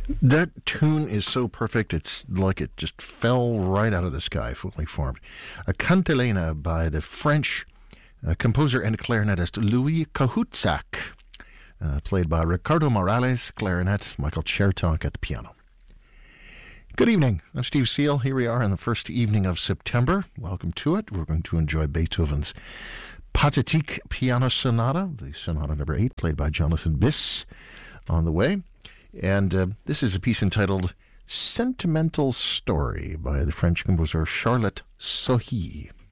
That tune is so perfect, it's like it just fell right out of the sky, fully formed. A Cantilena by the French composer and clarinetist Louis Cahoutsac, played by Ricardo Morales, clarinet, Michael Chertok at the piano. Good evening. I'm Steve Seal. Here we are on the first evening of September. Welcome to it. We're going to enjoy Beethoven's Pathetique Piano Sonata, the Sonata number 8, played by Jonathan Biss, on the way. And this is a piece entitled Sentimental Story by the French composer Charlotte Sohi.